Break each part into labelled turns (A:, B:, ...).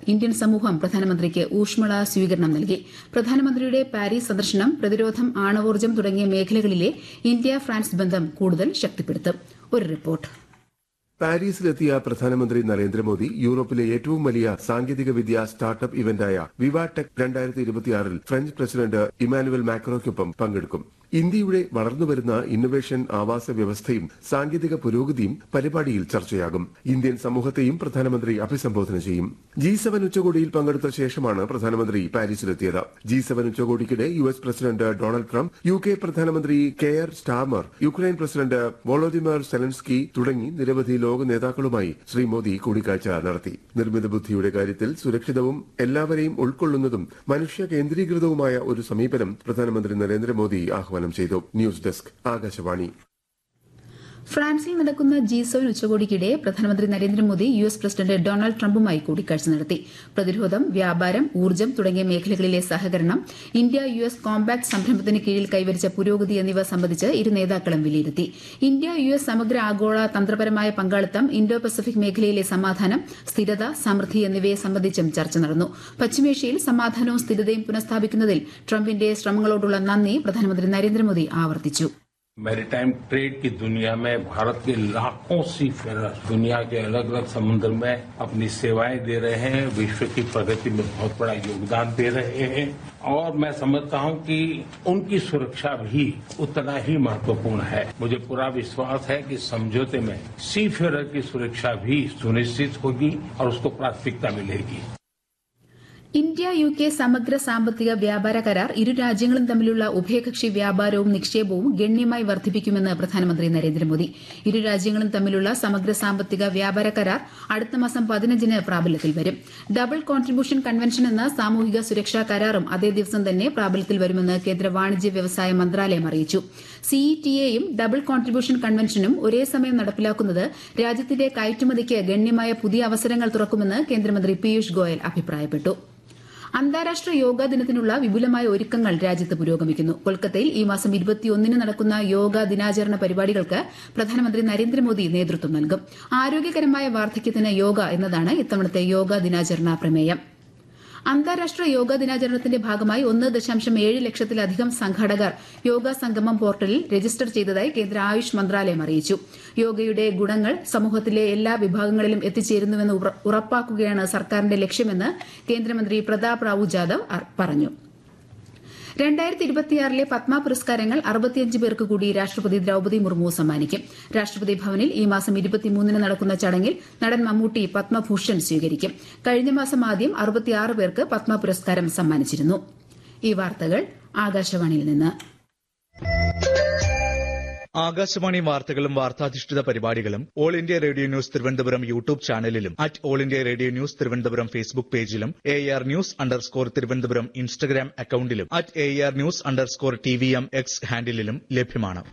A: Indian സമൂഹം പ്രധാനമന്ത്രിക്ക് ഊഷ്മള സ്വീകരണം നൽകി. പ്രധാനമന്ത്രിയുടെ പാരീസ് സന്ദർശനം പ്രതിരോധം, ആണവോർജ്ജം തുടങ്ങിയ മേഖലകളിലെ ഇന്ത്യ ഫ്രാൻസ് ബന്ധം കൂടുതൽ ശക്തിപ്പെടുത്തും. ഒരു റിപ്പോർട്ട്.
B: പാരീസിലെത്തിയ പ്രധാനമന്ത്രി നരേന്ദ്രമോദി യൂറോപ്പിലെ ഏറ്റവും വലിയ സാങ്കേതിക വിദ്യ startup ഇവന്റായ VivaTech 2026 French president Emmanuel മാക്രോയ്ക്കൊപ്പം പങ്കെടുക്കും. ഇന്ത്യയുടെ വളർന്നുവരുന്ന ഇന്നൊവേഷൻ ആവാസ വ്യവസ്ഥയും സാങ്കേതിക പുരോഗതിയും പരിപാടിയിൽ ചർച്ചയാകും. ഇന്ത്യൻ സമൂഹത്തെയും പ്രധാനമന്ത്രി അഭിസംബോധന ചെയ്യും. G7 ഉച്ചകോടിയിൽ പങ്കെടുത്ത ശേഷമാണ് പ്രധാനമന്ത്രി പാരീസിലെത്തിയത്. G7 ഉച്ചകോടിക്കിടെ US president Donald Trump, UK പ്രധാനമന്ത്രി Keir Starmer, Ukraine president Volodymyr Zelensky തുടങ്ങി നിരവധി ലോക നേതാക്കളുമായി ശ്രീ മോദി കൂടിക്കാഴ്ച നടത്തി. നിർമ്മിത ബുദ്ധിയുടെ കാര്യത്തിൽ സുരക്ഷിതവും എല്ലാവരെയും ഉൾക്കൊള്ളുന്നതും മനുഷ്യ കേന്ദ്രീകൃതവുമായ ഒരു സമീപനം പ്രധാനമന്ത്രി നരേന്ദ്രമോദി ആഹ്വാനം ചെയ്തു. News desk, Akashvani.
A: ഫ്രാൻസിൽ നടക്കുന്ന G7 ഉച്ചകോടിക്കിടെ പ്രധാനമന്ത്രി നരേന്ദ്രമോദി US പ്രസിഡന്റ് ഡൊണാൾഡ് ട്രംപുമായി കൂടിക്കാഴ്ച നടത്തി. പ്രതിരോധം, വ്യാപാരം, ഊർജ്ജം തുടങ്ങിയ മേഖലകളിലെ സഹകരണം, ഇന്ത്യ US കോമ്പാക്ട് സംരംഭത്തിന് കീഴിൽ കൈവരിച്ച പുരോഗതി എന്നിവ സംബന്ധിച്ച് ഇരു നേതാക്കളും വിലയിരുത്തി. ഇന്ത്യ US സമഗ്ര ആഗോള തന്ത്രപരമായ പങ്കാളിത്തം, ഇന്തോ പസഫിക് മേഖലയിലെ സമാധാനം, സ്ഥിരത, സമൃദ്ധി എന്നിവയെ സംബന്ധിച്ചും ചർച്ച നടന്നു. പശ്ചിമേഷ്യയിൽ സമാധാനവും സ്ഥിരതയും പുനഃസ്ഥാപിക്കുന്നതിൽ ട്രംപിന്റെ ശ്രമങ്ങളോടുള്ള നന്ദി പ്രധാനമന്ത്രി നരേന്ദ്രമോദി ആവർത്തിച്ചു.
C: मैरीटाइम ट्रेड की दुनिया में भारत के लाखों सीफेरर दुनिया के अलग अलग समुद्र में अपनी सेवाएं दे रहे हैं, विश्व की प्रगति में बहुत बड़ा योगदान दे रहे हैं और मैं समझता हूं कि उनकी सुरक्षा भी उतना ही महत्वपूर्ण है. मुझे पूरा विश्वास है कि समझौते में सीफेरर की सुरक्षा भी सुनिश्चित होगी और उसको प्राथमिकता मिलेगी.
A: ഇന്ത്യ UK സമഗ്ര സാമ്പത്തിക വ്യാപാര കരാർ ഇരു രാജ്യങ്ങളും തമ്മിലുള്ള ഉഭയകക്ഷി വ്യാപാരവും നിക്ഷേപവും ഗണ്യമായി വർദ്ധിപ്പിക്കുമെന്ന് പ്രധാനമന്ത്രി നരേന്ദ്രമോദി. ഇരു രാജ്യങ്ങളും തമ്മിലുള്ള സമഗ്ര സാമ്പത്തിക വ്യാപാര കരാർ അടുത്ത മാസം 15-ന് പ്രാബല്യത്തിൽ വരും. ഡബിൾ കോൺട്രിബ്യൂഷൻ കൺവെൻഷൻ എന്ന സാമൂഹിക സുരക്ഷാ കരാറും അതേ ദിവസം തന്നെ പ്രാബല്യത്തിൽ വരുമെന്ന് കേന്ദ്ര വാണിജ്യ വ്യവസായ മന്ത്രാലയം അറിയിച്ചു. CETA-യും ഡബിൾ കോൺട്രിബ്യൂഷൻ കൺവെൻഷനും ഒരേ സമയം നടപ്പിലാക്കുന്നത് രാജ്യത്തിന്റെ കയറ്റുമതിക്ക് ഗണ്യമായ പുതിയ അവസരങ്ങൾ തുറക്കുമെന്ന് കേന്ദ്രമന്ത്രി പീയൂഷ് ഗോയൽ അഭിപ്രായപ്പെട്ടു. അന്താരാഷ്ട്ര യോഗാ ദിനത്തിനുള്ള വിപുലമായ ഒരുക്കങ്ങൾ രാജ്യത്ത് പുരോഗമിക്കുന്നു. കൊൽക്കത്തയിൽ ഈ മാസം 21-ന് നടക്കുന്ന യോഗാ ദിനാചരണ പരിപാടികൾക്ക് പ്രധാനമന്ത്രി നരേന്ദ്രമോദി നേതൃത്വം നൽകും. ആരോഗ്യകരമായ വാർദ്ധക്യത്തിന് യോഗ എന്നതാണ് ഇത്തവണത്തെ യോഗാ ദിനാചരണ പ്രമേയം. അന്താരാഷ്ട്ര യോഗാ ദിനാചരണത്തിന്റെ ഭാഗമായി 1.7 ലക്ഷത്തിലധികം സംഘാടകർ യോഗാ സംഗമം പോർട്ടലിൽ രജിസ്റ്റർ ചെയ്തതായി കേന്ദ്ര ആയുഷ് മന്ത്രാലയം അറിയിച്ചു. യോഗയുടെ ഗുണങ്ങൾ സമൂഹത്തിലെ എല്ലാ വിഭാഗങ്ങളിലും എത്തിച്ചേരുന്നുവെന്ന് ഉറപ്പാക്കുകയാണ് സർക്കാരിന്റെ ലക്ഷ്യമെന്ന് കേന്ദ്രമന്ത്രി പ്രതാപ് റാവു ജാദവ് പറഞ്ഞു. 2026 പത്മ പുരസ്കാരങ്ങൾ 65 പേർക്ക് കൂടി രാഷ്ട്രപതി ദ്രൌപദി മുർമു സമ്മാനിക്കും. രാഷ്ട്രപതി ഭവനിൽ ഈ മാസം 23-ന് നടക്കുന്ന ചടങ്ങിൽ നടൻ മമ്മൂട്ടി പത്മഭൂഷൺ സ്വീകരിക്കും. കഴിഞ്ഞ മാസം ആദ്യം 66 പേർക്ക് പത്മ പുരസ്കാരം സമ്മാനിച്ചിരുന്നു. ഈ വാർത്തകൾ ആകാശവാണിയിൽ നിന്ന്.
D: ആകാശവാണി വാർത്തകളും വാർത്താധിഷ്ഠിത പരിപാടികളും all India radio news Thiruvananthapuram YouTube ചാനലിലും all India radio news Thiruvananthapuram Facebook പേജിലും AR News_ തിരുവനന്തപുരം ഇൻസ്റ്റഗ്രാം അക്കൌണ്ടിലും AR News_TVM X ഹാൻഡിലും ലഭ്യമാണ്.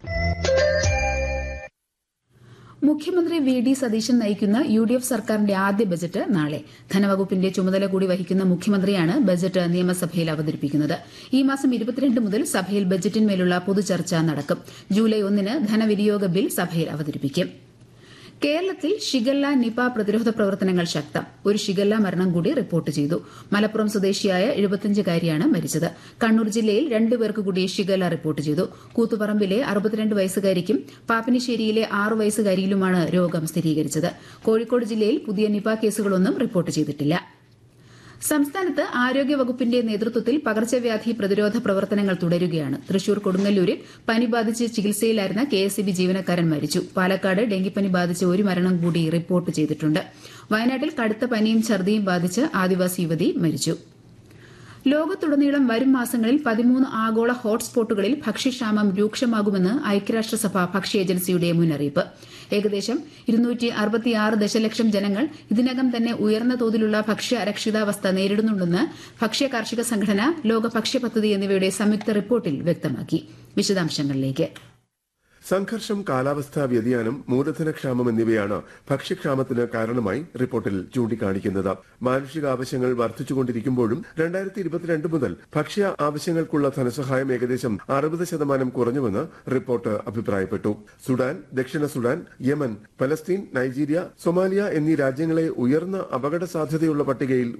A: മുഖ്യമന്ത്രി VD സതീശൻ നയിക്കുന്ന UDF സർക്കാരിന്റെ ആദ്യ ബജറ്റ് നാളെ. ധനവകുപ്പിന്റെ ചുമതല കൂടി വഹിക്കുന്ന മുഖ്യമന്ത്രിയാണ് ബജറ്റ് നിയമസഭയിൽ അവതരിപ്പിക്കുന്നത്. ഈ മാസം 22 മുതൽ സഭയിൽ ബജറ്റിന്മേലുള്ള പൊതുചർച്ച നടക്കും. ജൂലൈ 1-ന് ധനവിനിയോഗ ബിൽ സഭയിൽ അവതരിപ്പിക്കും. കേരളത്തിൽ ഷിഗല്ല നിപ പ്രതിരോധ പ്രവർത്തനങ്ങൾ ശക്തം. ഒരു ഷിഗല്ല മരണം കൂടി റിപ്പോർട്ട് ചെയ്തു. മലപ്പുറം സ്വദേശിയായ 75-കാരിയാണ് മരിച്ചത്. കണ്ണൂർ ജില്ലയിൽ 2 പേർക്ക് കൂടി ഷിഗല്ല റിപ്പോർട്ട് ചെയ്തു. കൂത്തുപറമ്പിലെ 62 വയസ്സുകാരിക്കും പാപ്പിനിശ്ശേരിയിലെ 6 വയസ്സുകാരിയിലുമാണ് രോഗം സ്ഥിരീകരിച്ചത്. കോഴിക്കോട് ജില്ലയിൽ പുതിയ നിപ കേസുകളൊന്നും റിപ്പോർട്ട് ചെയ്തിട്ടില്ല. സംസ്ഥാനത്ത് ആരോഗ്യവകുപ്പിന്റെ നേതൃത്വത്തിൽ പകർച്ചവ്യാധി പ്രതിരോധ പ്രവർത്തനങ്ങൾ തുടരുകയാണ്. തൃശൂർ കൊടുങ്ങല്ലൂരിൽ പനി ബാധിച്ച് ചികിത്സയിലായിരുന്ന KSEB ജീവനക്കാരൻ മരിച്ചു. പാലക്കാട് ഡെങ്കിപ്പനി ബാധിച്ച് ഒരു മരണം കൂടി റിപ്പോർട്ട് ചെയ്തിട്ടുണ്ട്. വയനാട്ടിൽ കടുത്ത പനിയും ഛർദിയും ബാധിച്ച് ആദിവാസി യുവതി മരിച്ചു. ലോകത്തുടനീളം വരും മാസങ്ങളിൽ 13 ആഗോള ഹോട്ട്സ്പോട്ടുകളിൽ ഭക്ഷ്യക്ഷാമം രൂക്ഷമാകുമെന്ന് ഐക്യരാഷ്ട്രസഭ ഭക്ഷ്യ ഏജൻസിയുടെ മുന്നറിയിപ്പ്. ഏകദേശം 266 ദശലക്ഷം ജനങ്ങൾ ഇതിനകം തന്നെ ഉയർന്ന തോതിലുള്ള ഭക്ഷ്യ അരക്ഷിതാവസ്ഥ നേരിടുന്നുണ്ടെന്ന് ഭക്ഷ്യ കാർഷിക സംഘടന, ലോക ഭക്ഷ്യ പദ്ധതി എന്നിവയുടെ സംയുക്ത റിപ്പോർട്ടിൽ വ്യക്തമാക്കി. വിശദാംശങ്ങളിലേക്ക്.
B: സംഘർഷം, കാലാവസ്ഥാ വ്യതിയാനം, മൂലധനക്ഷാമം എന്നിവയാണ് ഭക്ഷ്യക്ഷാമത്തിന് കാരണമായി റിപ്പോർട്ടിൽ ചൂണ്ടിക്കാണിക്കുന്നത്. മാനുഷിക ആവശ്യങ്ങൾ വർദ്ധിച്ചുകൊണ്ടിരിക്കുമ്പോഴും 2022 മുതൽ ഭക്ഷ്യ ആവശ്യങ്ങൾക്കുള്ള ധനസഹായം ഏകദേശം 60% കുറഞ്ഞുവെന്ന് റിപ്പോർട്ട് അഭിപ്രായപ്പെട്ടു. സുഡാൻ, ദക്ഷിണ Sudan, Yemen, Palestine, Nigeria, Somalia എന്നീ രാജ്യങ്ങളെ ഉയർന്ന അപകട സാധ്യതയുള്ള പട്ടികയിൽ